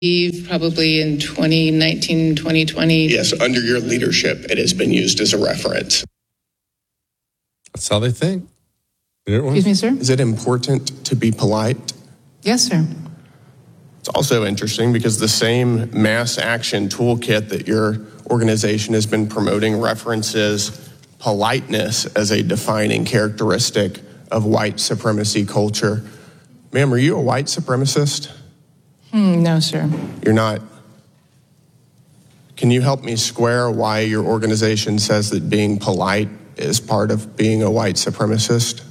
Probably in 2019, 2020. Yes, under your leadership, it has been used as a reference. That's how they think. Excuse me, sir? Is it important to be polite? Yes, sir. It's also interesting because the same mass action toolkit that your organization has been promoting references politeness as a defining characteristic of white supremacy culture. Ma'am, are you a white supremacist? No, sir. You're not. Can you help me square why your organization says that being polite is part of being a white supremacist?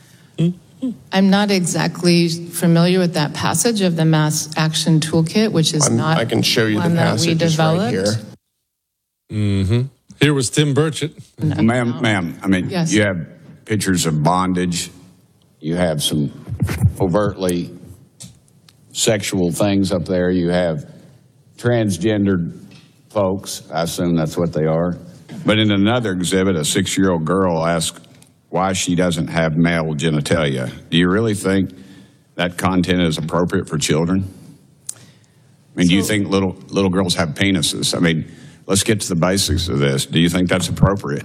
I'm not exactly familiar with that passage of the Mass Action Toolkit, which is I can show you the passage. It's right here. Mm-hmm. Here was Tim Burchett. No. Ma'am, I mean, yes. You have pictures of bondage. You have some overtly sexual things up there. You have transgendered folks. I assume that's what they are. But in another exhibit, a 6-year-old girl asked why she doesn't have male genitalia. Do you really think that content is appropriate for children? I mean, do you think little girls have penises? I mean, let's get to the basics of this. Do you think that's appropriate?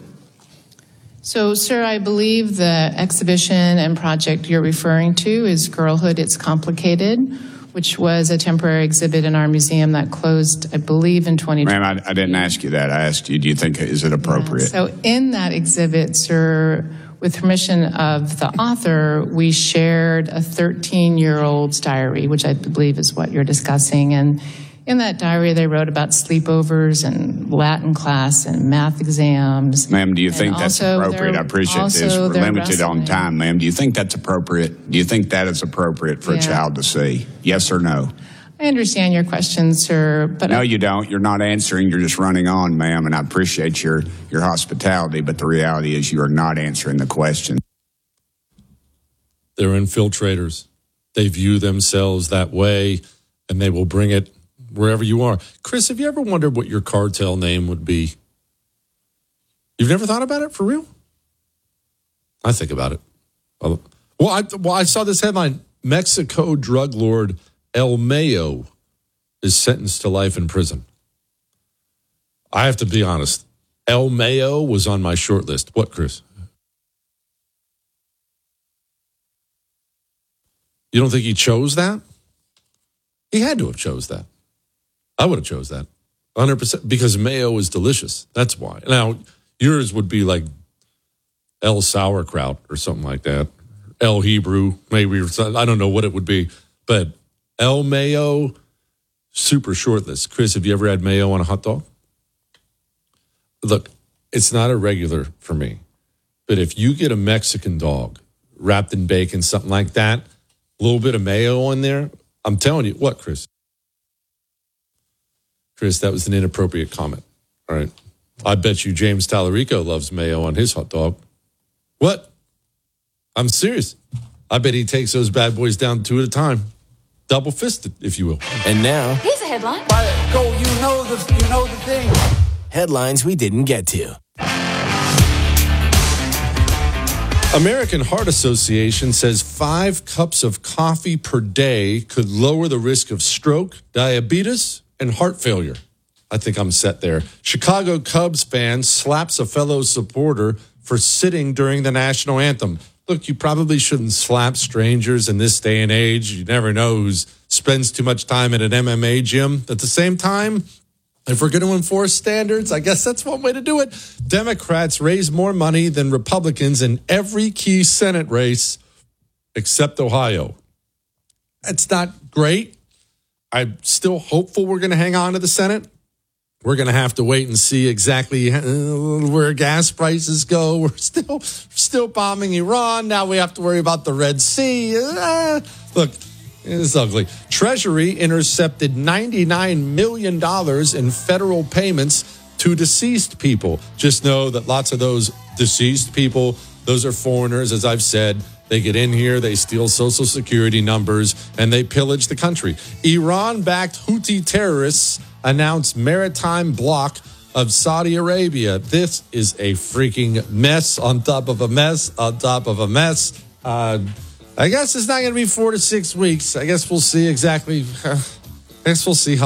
So, sir, I believe the exhibition and project you're referring to is Girlhood, It's Complicated, which was a temporary exhibit in our museum that closed, I believe, in 2020. Ma'am, I didn't ask you that. I asked you, do you think, is it appropriate? Yeah. So in that exhibit, sir, with permission of the author, we shared a 13-year-old's diary, which I believe is what you're discussing. And in that diary, they wrote about sleepovers and Latin class and math exams. Ma'am, do you think that's appropriate? I appreciate this. We're limited on time, ma'am. Do you think that's appropriate? Do you think that is appropriate for a child to see? Yes or no? I understand your question, sir, but no, you don't. You're not answering. You're just running on, ma'am, and I appreciate your hospitality, but the reality is you are not answering the question. They're infiltrators. They view themselves that way, and they will bring it wherever you are. Chris, have you ever wondered what your cartel name would be? You've never thought about it, for real? I think about it. Well, I saw this headline. Mexico drug lord El Mayo is sentenced to life in prison. I have to be honest. El Mayo was on my short list. What, Chris? You don't think he chose that? He had to have chose that. I would have chose that 100% because mayo is delicious. That's why. Now, yours would be like El Sauerkraut or something like that. El Hebrew, maybe. I don't know what it would be. But El Mayo, super short list. Chris, have you ever had mayo on a hot dog? Look, it's not a regular for me. But if you get a Mexican dog wrapped in bacon, something like that, a little bit of mayo on there, I'm telling you. What, Chris? Chris, that was an inappropriate comment. All right. I bet you James Tallarico loves mayo on his hot dog. What? I'm serious. I bet he takes those bad boys down 2 at a time. Double fisted, if you will. And now, here's a headline. Go, you know the thing. Headlines we didn't get to. American Heart Association says 5 cups of coffee per day could lower the risk of stroke, diabetes, and heart failure. I think I'm set there. Chicago Cubs fan slaps a fellow supporter for sitting during the national anthem. Look, you probably shouldn't slap strangers in this day and age. You never know who spends too much time at an MMA gym. At the same time, if we're going to enforce standards, I guess that's one way to do it. Democrats raise more money than Republicans in every key Senate race except Ohio. That's not great. I'm still hopeful we're going to hang on to the Senate. We're going to have to wait and see exactly where gas prices go. We're still bombing Iran. Now we have to worry about the Red Sea. Look, it's ugly. Treasury intercepted $99 million in federal payments to deceased people. Just know that lots of those deceased people, those are foreigners, as I've said. They get in here, they steal Social Security numbers, and they pillage the country. Iran-backed Houthi terrorists announced maritime block of Saudi Arabia. This is a freaking mess on top of a mess on top of a mess. I guess it's not going to be 4 to 6 weeks. I guess we'll see exactly I guess we'll see how